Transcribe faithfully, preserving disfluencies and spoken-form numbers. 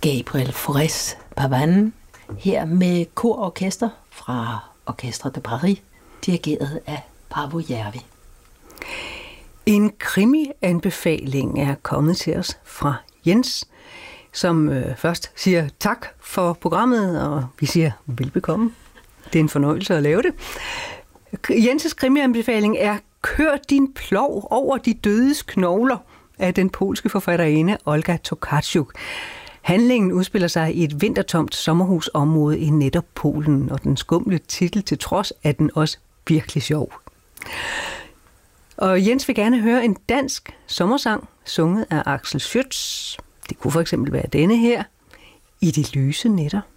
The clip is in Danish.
Gabriel Fauré Pavane, her med kor og orkester fra Orchestre de Paris, dirigeret af Paavo Järvi. En krimi-anbefaling er kommet til os fra Jens, som øh, først siger tak for programmet, og vi siger velbekomme. Det er en fornøjelse at lave det. Jens' krimi-anbefaling er Kør din plov over de dødes knogler af den polske forfatterinde Olga Tokarczuk. Handlingen udspiller sig i et vintertomt sommerhusområde i netop Polen, og den skumle titel til trods er den også virkelig sjov. Og Jens vil gerne høre en dansk sommersang, sunget af Axel Schütz. Det kunne for eksempel være denne her, I de lyse nætter.